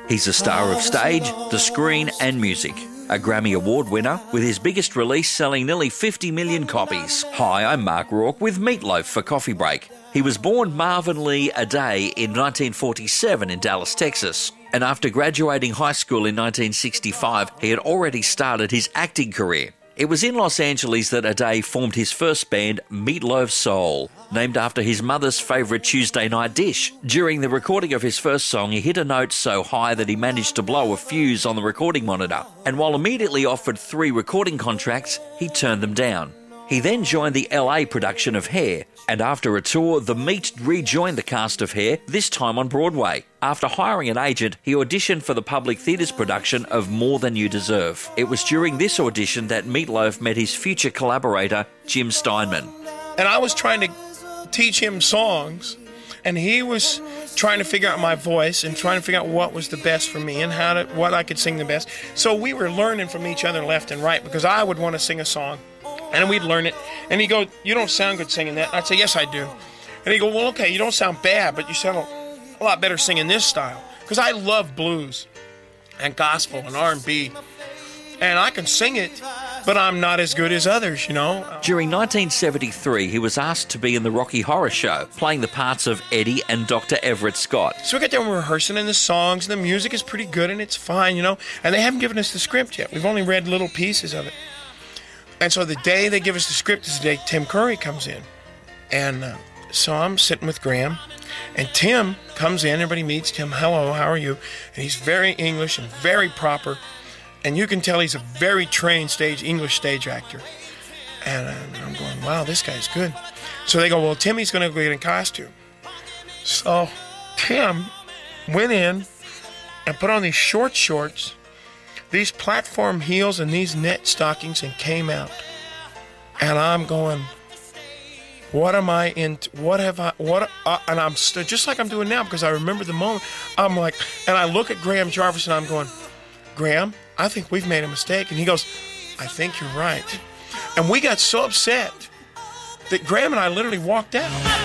He's a star of stage, the screen and music. A Grammy Award winner, with his biggest release selling nearly 50 million copies. Hi, I'm Mark Rourke with Meatloaf for Coffee Break. He was born Marvin Lee Aday in 1947 in Dallas, Texas. And after graduating high school in 1965, he had already started his acting career. It was in Los Angeles that Aday formed his first band, Meatloaf Soul, named after his mother's favourite Tuesday night dish. During the recording of his first song, he hit a note so high that he managed to blow a fuse on the recording monitor. And while immediately offered 3 recording contracts, he turned them down. He then joined the LA production of Hair, and after a tour, the Meat rejoined the cast of Hair, this time on Broadway. After hiring an agent, he auditioned for the Public Theatre's production of More Than You Deserve. It was during this audition that Meatloaf met his future collaborator, Jim Steinman. And I was trying to teach him songs, and he was trying to figure out my voice and trying to figure out what was the best for me and what I could sing the best. So we were learning from each other left and right, because I would want to sing a song, and we'd learn it. And he'd go, "You don't sound good singing that." I'd say, "Yes, I do." And he'd go, "Well, okay, you don't sound bad, but you sound a lot better singing this style." Because I love blues and gospel and R&B. And I can sing it, but I'm not as good as others, you know. During 1973, he was asked to be in the Rocky Horror Show, playing the parts of Eddie and Dr. Everett Scott. So we got there and we're rehearsing, and the songs and the music is pretty good, and it's fine, you know. And they haven't given us the script yet. We've only read little pieces of it. And so the day they give us the script is the day Tim Curry comes in. And so I'm sitting with Graham, and Tim comes in. Everybody meets Tim. "Hello, how are you?" And he's very English and very proper. And you can tell he's a very trained English stage actor. And I'm going, wow, this guy's good. So they go, "Well, Timmy's going to go get in costume." So Tim went in and put on these short shorts, these platform heels, and these net stockings, and came out. And I'm going, what am I into? What have I, and I'm just like I'm doing now, because I remember the moment. I'm like, and I look at Graham Jarvis and I'm going, "Graham, I think we've made a mistake." And he goes, "I think you're right." And we got so upset that Graham and I literally walked out.